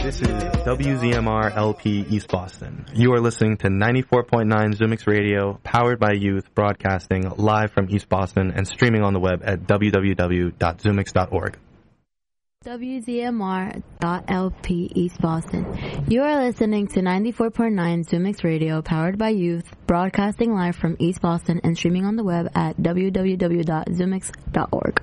This is WZMR LP East Boston. You are listening to 94.9 Zoomix Radio, powered by youth, broadcasting live from East Boston and streaming on the web at www.zoomix.org. WZMR.LP East Boston. You are listening to 94.9 Zoomix Radio, powered by youth, broadcasting live from East Boston and streaming on the web at www.zoomix.org.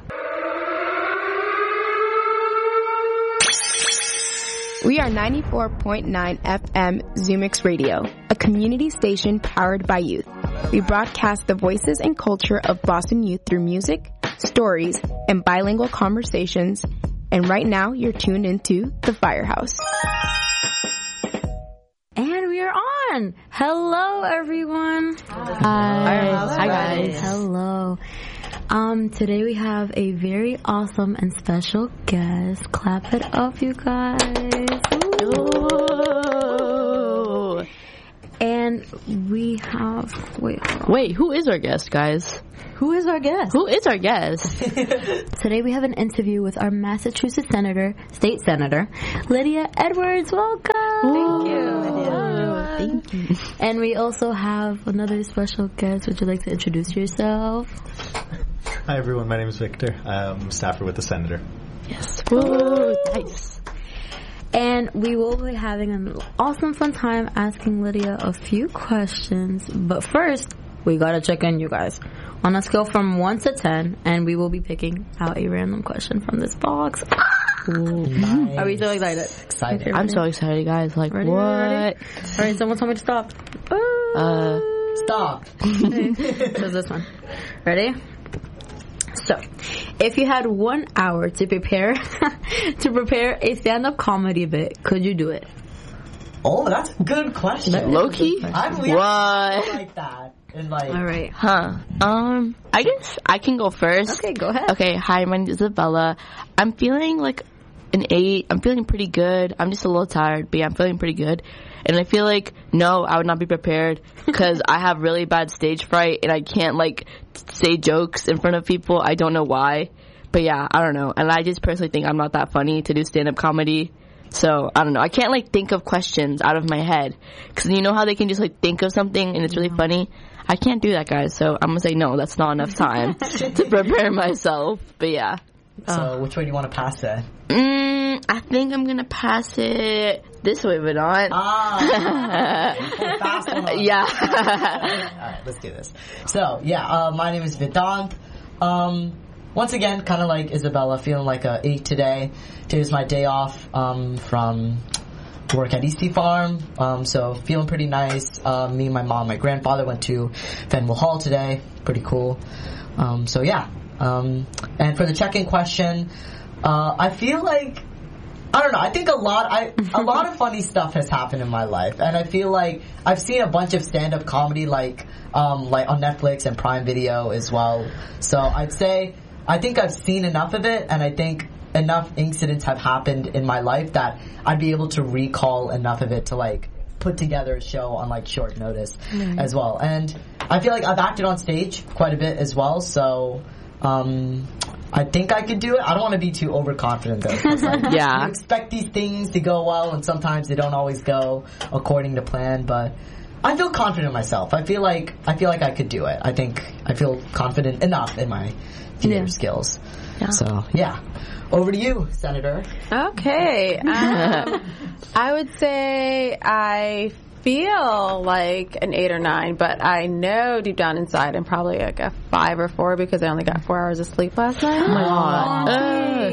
We are 94.9 FM Zoomix Radio, a community station powered by youth. We broadcast the voices and culture of Boston youth through music, stories, and bilingual conversations. And right now, you're tuned into The Firehouse. And we are on! Hello, everyone! Hi guys. Hello. Today we have a very awesome and special guest. Clap it up, you guys. Ooh. And we have... Wait, who is our guest, guys? Who is our guest? Who is our guest? Today we have an interview with our Massachusetts State Senator, Lydia Edwards. Welcome! Thank you. Thank you. And we also have another special guest. Would you like to introduce yourself? Hi everyone, my name is Victor. I'm a staffer with the Senator. Yes. Woo, nice. And we will be having an awesome fun time asking Lydia a few questions. But first, we gotta check in, you guys. On a scale from 1 to 10, and we will be picking out a random question from this box. Ooh, nice. Are we so excited? Excited. I'm so excited, guys. Like, ready, what? Ready? All right, someone told me to stop. Stop. So this one. Ready? So, if you had 1 hour to prepare a stand-up comedy bit, could you do it? Oh, that's a good question. Low-key? I'm what? like that. And like, all right. Huh. I guess I can go first. Okay, go ahead. Okay, hi, my name is Isabella. I'm feeling like an 8. I'm feeling pretty good. I'm just a little tired, but yeah, I'm feeling pretty good. And I feel like, no, I would not be prepared because I have really bad stage fright and I can't, like, say jokes in front of people. I don't know why. But yeah, I don't know. And I just personally think I'm not that funny to do stand-up comedy. So, I don't know. I can't, like, think of questions out of my head. Because you know how they can just, like, think of something and it's really funny? I can't do that, guys. So, I'm going to say no, that's not enough time to prepare myself. But yeah. So, which way do you want to pass it? I think I'm going to pass it this way, but not. Fast one. Yeah. Alright, let's do this. So, yeah, my name is Vedant. Once again, kind of like Isabella, feeling like a 8 today. Today's my day off from work at Eastie Farm. So, feeling pretty nice. Me, my mom, my grandfather went to Fenwell Hall today. Pretty cool. So, yeah. And for the check-in question, I feel like, I don't know, I think a lot of funny stuff has happened in my life, and I feel like I've seen a bunch of stand-up comedy like on Netflix and Prime Video as well. So I'd say, I think I've seen enough of it, and I think enough incidents have happened in my life that I'd be able to recall enough of it to like put together a show on like short notice as well. And I feel like I've acted on stage quite a bit as well, so I think I could do it. I don't want to be too overconfident though. Like, yeah. You expect these things to go well, and sometimes they don't always go according to plan. But I feel confident in myself. I feel like I could do it. I think I feel confident enough in my theater skills. Yeah. So yeah, over to you, Senator. Okay. I would say I feel like an 8 or 9, but I know deep down inside I'm probably like a 5 or 4 because I only got 4 hours of sleep last night. Oh my God.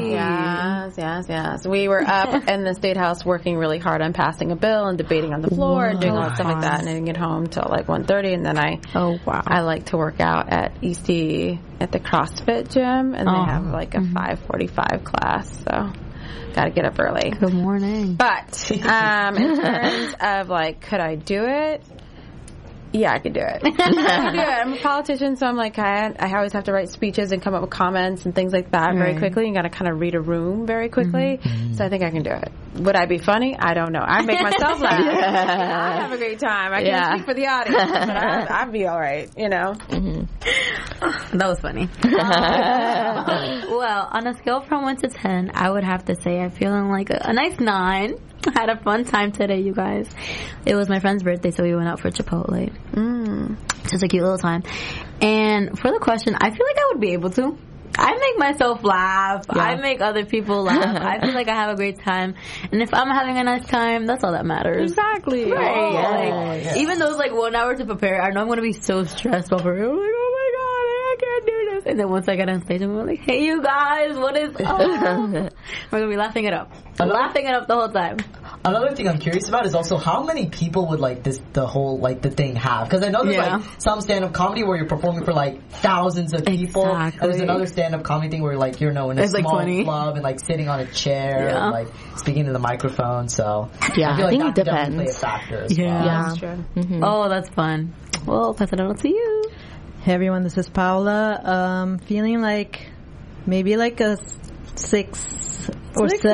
Yes. We were up in the State House working really hard on passing a bill and debating on the floor and doing all that stuff like that, and I didn't get home till like 1:30, and then I like to work out at Eastie at the CrossFit gym, and they have like a 5:45 class, so got to get up early. Good morning. But in terms of like, could I do it? Yeah, I could do it. I could do it. I'm a politician, so I'm like, I always have to write speeches and come up with comments and things like that very quickly. You got to kind of read a room very quickly. Mm-hmm. So I think I can do it. Would I be funny? I don't know. I make myself laugh. I have a great time. I can't speak for the audience, but I'd be all right, you know. Mm-hmm. That was funny. Well, on a scale from 1 to 10, I would have to say I'm feeling like a nice 9. I had a fun time today, you guys. It was my friend's birthday, so we went out for Chipotle. Just a cute little time. And for the question, I feel like I would be able to. I make myself laugh. Yeah. I make other people laugh. I feel like I have a great time. And if I'm having a nice time, that's all that matters. Exactly. Right. Like, even though it's like 1 hour to prepare, I know I'm going to be so stressed over it. I'm like, oh my God, I can't do this. And then once I get on stage, I'm like, hey, you guys, what is up? We're going to be laughing it up. Laughing it up the whole time. Another thing I'm curious about is also how many people would like the whole thing have? Because I know there's like some stand-up comedy where you're performing for like thousands of people. Exactly. And there's another stand-up comedy thing where like you're in a small club and like sitting on a chair and like speaking to the microphone. So I feel like think that it could depends. definitely play a factor as well. Yeah. That's true. Mm-hmm. Oh, that's fun. Well, I'll pass it on to you. Hey everyone, this is Paula. Feeling like maybe like a 6 or 7.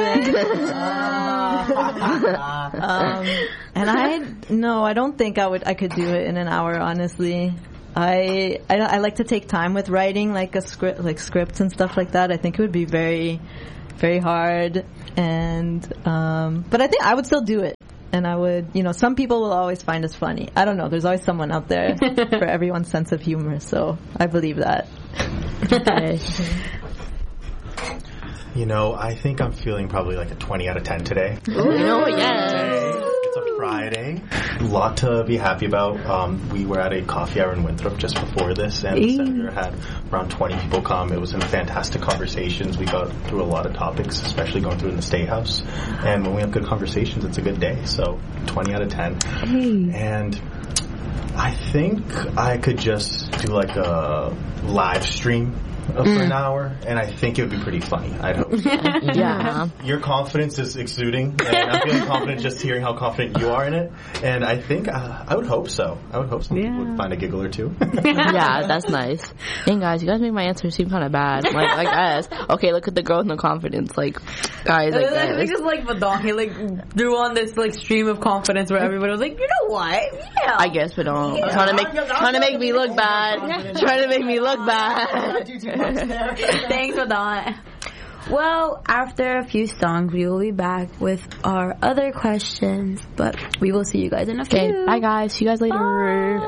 And I don't think I could do it in an hour, honestly. I like to take time with writing like a script, like scripts and stuff like that. I think it would be very, very hard, and but I think I would still do it. And I would, some people will always find us funny. I don't know. There's always someone out there for everyone's sense of humor. So I believe that. Okay. I think I'm feeling probably like a 20 out of 10 today. It's a Friday. A lot to be happy about. We were at a coffee hour in Winthrop just before this, and the senator had around 20 people come. It was in fantastic conversations. We got through a lot of topics, especially going through in the State House. And when we have good conversations, it's a good day. So 20 out of 10. And I think I could just do like a live stream for an hour, and I think it would be pretty funny. I'd hope so. Yeah. Your confidence is exuding, and I'm feeling confident just hearing how confident you are in it. And I think I would hope so. I would hope some people would find a giggle or two. Yeah, that's nice. And guys, you guys make my answer seem kind of bad. Like us. Okay, look at the girl with no confidence. Like, guys, like I think it's like Vadon. He threw on this stream of confidence where everybody was like, you know what? Yeah. I guess, but don't. Trying to make me look bad. Trying to make me look bad. Thanks for that. Well, after a few songs, we will be back with our other questions, but we will see you guys in a few. Okay, bye guys. See you guys later. Bye.